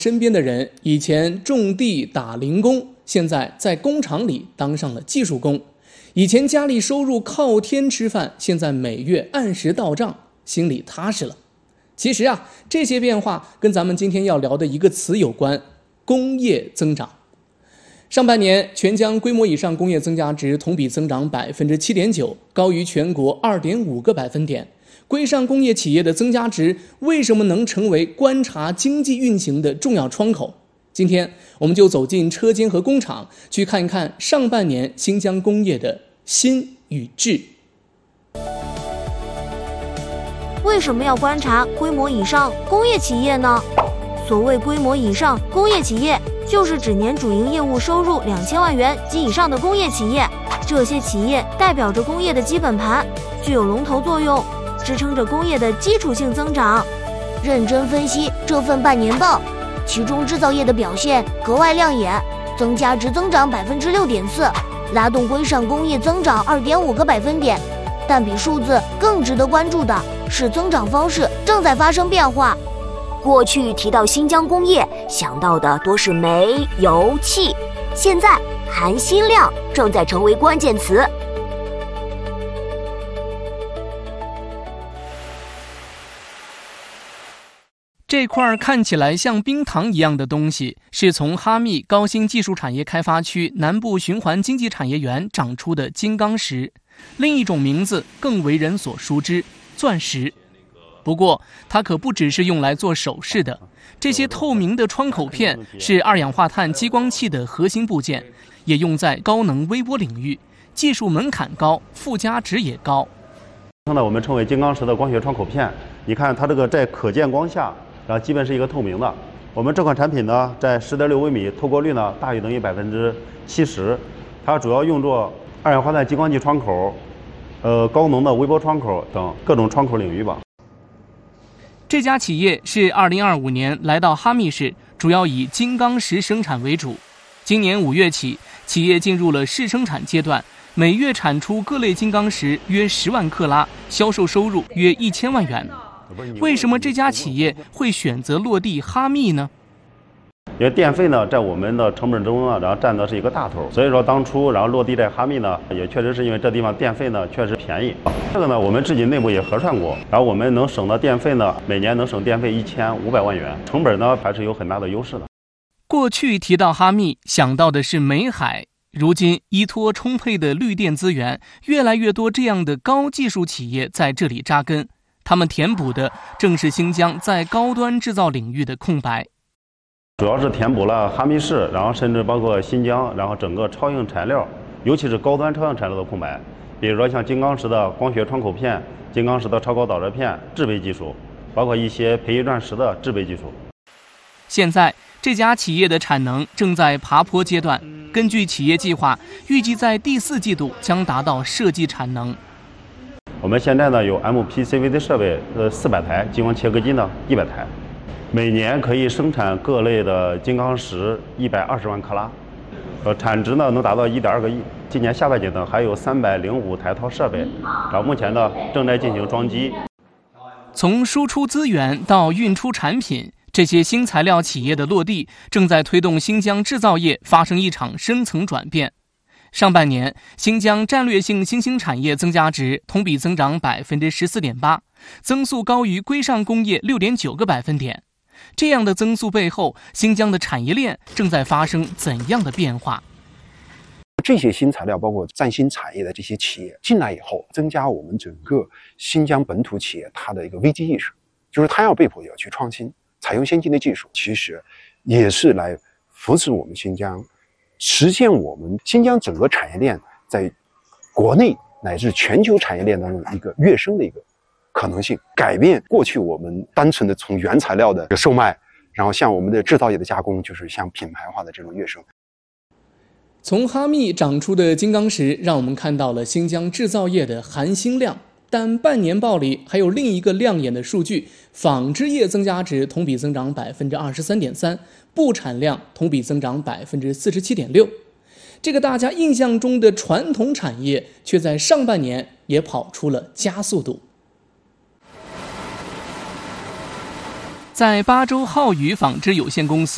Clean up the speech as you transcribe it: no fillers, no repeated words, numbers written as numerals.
身边的人以前种地打零工，现在在工厂里当上了技术工；以前家里收入靠天吃饭，现在每月按时到账，心里踏实了。其实这些变化跟咱们今天要聊的一个词有关：工业增长。上半年，全疆规模以上工业增加值同比增长 7.9%， 高于全国 2.5个百分点。规上工业企业的增加值为什么能成为观察经济运行的重要窗口？今天我们就走进车间和工厂，去看一看上半年新疆工业的新与质。 为什么要观察规模以上工业企业呢？所谓规模以上工业企业，就是指年主营业务收入2000万元及以上的工业企业。这些企业代表着工业的基本盘，具有龙头作用，支撑着工业的基础性增长。认真分析这份半年报，其中制造业的表现格外亮眼，增加值增长 6.4%， 拉动规上工业增长 2.5个百分点。但比数字更值得关注的是增长方式正在发生变化。 过去提到新疆工业，想到的多是煤、油、气，现在含新量正在成为关键词。 这块看起来像冰糖一样的东西，是从哈密高新技术产业开发区南部循环经济产业园长出的金刚石，另一种名字更为人所熟知——钻石。不过它可不只是用来做首饰的，这些透明的窗口片是二氧化碳激光器的核心部件，也用在高能微波领域，技术门槛高，附加值也高。 我们称为金刚石的光学窗口片，你看它这个在可见光下，然后基本是一个透明的。我们这款产品呢，在10.6微米，透过率呢大于等于70%。它主要用作二氧化碳激光器窗口、高能的微波窗口等各种窗口领域吧。 这家企业是2025年来到哈密市，主要以金刚石生产为主。今年5月起，企业进入了试生产阶段，每月产出各类金刚石约10万克拉，销售收入约1000万元。为什么这家企业会选择落地哈密呢？ 因为电费呢，在我们的成本中呢，然后占的是一个大头，所以说当初然后落地在哈密呢，也确实是因为这地方电费呢确实便宜。这个呢，我们自己内部也核算过，然后我们能省的电费呢，每年能省电费1500万元，成本呢还是有很大的优势的。 过去提到哈密，想到的是美海，如今依托充沛的绿电资源，越来越多这样的高技术企业在这里扎根，他们填补的正是新疆在高端制造领域的空白。 主要是填补了哈密市，然后甚至包括新疆，然后整个超硬材料，尤其是高端超硬材料的空白。比如说像金刚石的光学窗口片、金刚石的超高导热片制备技术，包括一些培育钻石的制备技术。 现在这家企业的产能正在爬坡阶段，根据企业计划，预计在第4季度将达到设计产能。 我们现在呢有 MPCVD 设备400台，激光切割机呢100台。每年可以生产各类的金刚石120万克拉，产值呢能达到1.2个亿。今年下半年呢还有305台套设备，然后目前呢正在进行装机。 从输出资源到运出产品，这些新材料企业的落地，正在推动新疆制造业发生一场深层转变。上半年，新疆战略性新兴产业增加值同比增长 14.8%， 增速高于规上工业 6.9个百分点。这样的增速背后，新疆的产业链正在发生怎样的变化？ 这些新材料包括占新产业的这些企业进来以后，增加我们整个新疆本土企业它的一个危机意识，就是它要被迫要去创新，采用先进的技术，其实也是来扶持我们新疆，实现我们新疆整个产业链在国内乃至全球产业链当中一个跃升的一个可能性，改变过去我们单纯的从原材料的售卖，然后像我们的制造业的加工，就是像品牌化的这种跃升。 从哈密长出的金刚石，让我们看到了新疆制造业的含新量。但半年报里还有另一个亮眼的数据，纺织业增加值同比增长 23.3%， 布产量同比增长 47.6%。这个大家印象中的传统产业，却在上半年也跑出了加速度。在巴州浩宇纺织有限公司